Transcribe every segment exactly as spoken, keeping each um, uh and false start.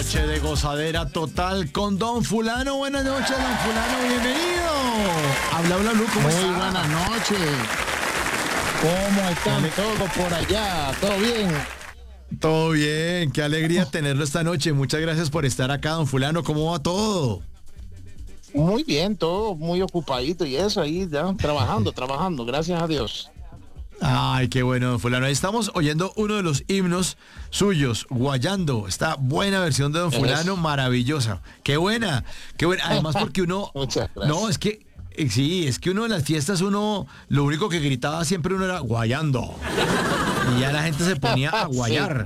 noche de gozadera total con Don Fulano. Buenas noches, Don Fulano, bienvenido. Habla, habla, Lu, ¿cómo Muy está? buenas noches. ¿Cómo están Dale. todos por allá? ¿Todo bien? Todo bien, qué alegría tenerlo esta noche. Muchas gracias por estar acá, Don Fulano. ¿Cómo va todo? Muy bien, todo muy ocupadito y eso ahí, ya, trabajando, trabajando, gracias a Dios. Ay, qué bueno, Don Fulano. Ahí estamos oyendo uno de los himnos suyos, Guayando. Esta buena versión de Don Fulano, Es. maravillosa. Qué buena, qué buena. Además porque uno... Muchas gracias. No, es que... eh, Sí, es que uno en las fiestas, uno... Lo único que gritaba siempre uno era Guayando. Y ya la gente se ponía a guayar.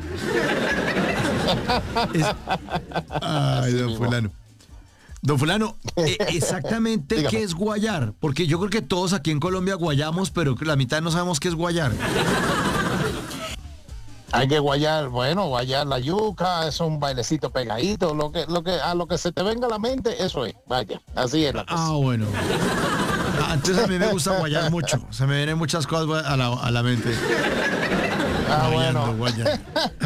Es- Ay, Así Don mismo. Fulano. Don Fulano, eh, exactamente Dígame. qué es guayar, porque yo creo que todos aquí en Colombia guayamos, pero que la mitad no sabemos qué es guayar. Hay que guayar, bueno, guayar la yuca, es un bailecito pegadito, lo que, lo que, a lo que se te venga a la mente, eso es, vaya, así es la cosa. Ah, bueno. Ah, entonces a mí me gusta guayar mucho, se me vienen muchas cosas a la, a la mente. Ah, Guayando, bueno. guayar.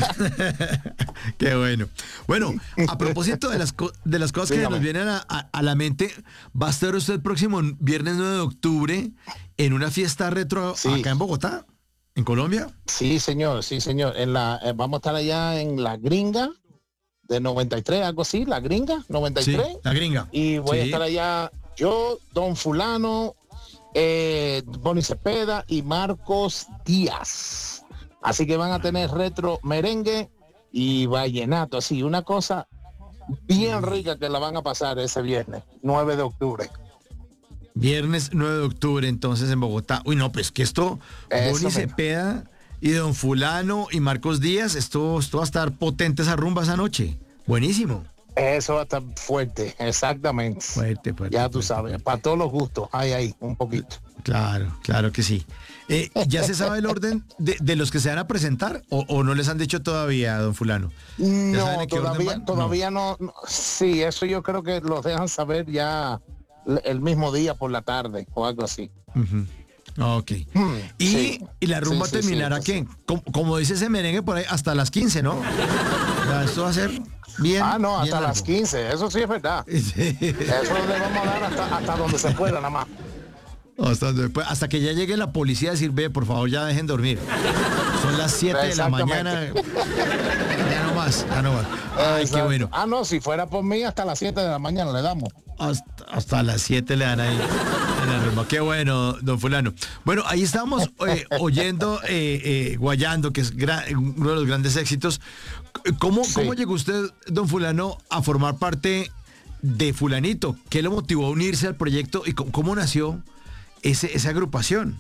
Qué bueno. Bueno, a propósito de las, co- de las cosas que Dígame. nos vienen a, a- a la mente, va a estar usted el próximo viernes nueve de octubre en una fiesta retro Sí. acá en Bogotá, en Colombia. Sí, señor, sí, señor. En la, eh, vamos a estar allá en la gringa de noventa y tres, algo así, la gringa noventa y Sí, tres. la gringa. Y voy a Sí. estar allá yo, Don Fulano, eh, Bonnie Cepeda y Marcos Díaz. Así que van a tener retro merengue y vallenato, así, una cosa bien rica que la van a pasar ese viernes, nueve de octubre. Viernes nueve de octubre, entonces en Bogotá. Uy, no, pues que esto, Eso Bonnie mismo. Cepeda y Don Fulano y Marcos Díaz, esto, esto va a estar potente esa rumba esa noche. Buenísimo. Eso va a estar fuerte, exactamente. Fuerte, fuerte. Ya tú fuerte, sabes, fuerte. para todos los gustos, hay ahí, un poquito. Claro, claro que sí. Eh, ¿Ya se sabe el orden de, de los que se van a presentar o, o no les han dicho todavía, Don Fulano? ¿Ya saben No, en qué orden todavía, van? todavía no. no. Sí, eso yo creo que los dejan saber ya l- el mismo día por la tarde o algo así. Ujú. Ok. Hmm, Y, sí. y la rumba Sí, sí, terminará, sí, ¿qué? Como, como dice ese merengue por ahí, hasta las quince, ¿no? O sea, esto va a ser bien. Ah, no, bien hasta las largo. quince, eso sí es verdad. Sí. Eso le vamos a dar hasta, hasta donde se pueda nada más. Hasta, después- hasta que ya llegue la policía a decir, ve, por favor, ya dejen dormir. Son las siete de la Exactamente. mañana. Ya no más, ya no más. Ay, qué Exacto. bueno. Ah, no, si fuera por mí, hasta las siete de la mañana le damos. Hasta, hasta las siete le dan ahí en la rumba. Qué bueno, don Fulano. Bueno, ahí estamos eh, oyendo eh, eh, Guayando, que es gra- uno de los grandes éxitos. ¿Cómo, Sí. ¿Cómo llegó usted, don Fulano, a formar parte de Fulanito? ¿Qué lo motivó a unirse al proyecto y cómo, cómo nació ese, esa agrupación?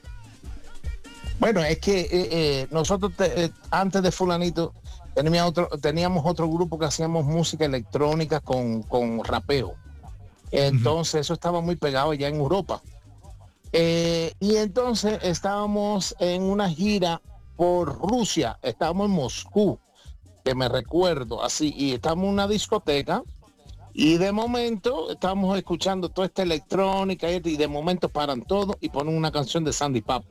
Bueno, es que eh, eh, nosotros te- eh, antes de Fulanito teníamos otro, teníamos otro grupo que hacíamos música electrónica con, con rapeo. Entonces eso estaba muy pegado ya en Europa. Eh, y entonces estábamos en una gira por Rusia, estábamos en Moscú, que me recuerdo así, y estábamos en una discoteca y de momento estábamos escuchando toda esta electrónica y y de momento paran todo y ponen una canción de Sandy Papo.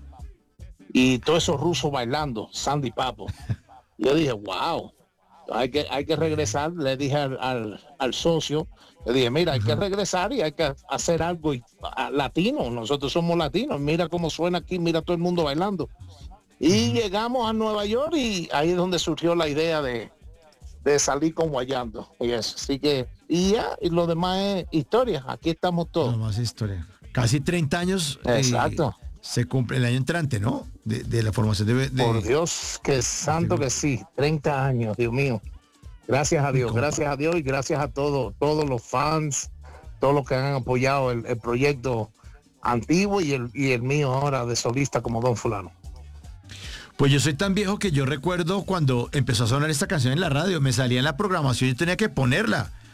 Y todos esos rusos bailando, Sandy Papo. Yo dije, wow, hay que, hay que regresar. Le dije al, al, al socio, le dije, mira, hay que regresar y hay que hacer algo y- a- latino. Nosotros somos latinos. Mira cómo suena aquí, mira todo el mundo bailando. Y llegamos a Nueva York y ahí es donde surgió la idea de, de salir con Guayando. Y eso, así que, y ya, y lo demás es historia. Aquí estamos No todos. más historia. Casi treinta años. eh, Exacto. se cumple el año entrante, ¿no? De, de la formación de... de- Por Dios, que santo que sí, treinta años, Dios mío. Gracias a Dios, ¿Cómo? gracias a Dios y gracias a todos, todos los fans, todos los que han apoyado el, el proyecto antiguo y el, y el mío ahora de solista como Don Fulano. Pues yo soy tan viejo que yo recuerdo cuando empezó a sonar esta canción en la radio, me salía en la programación y tenía que ponerla.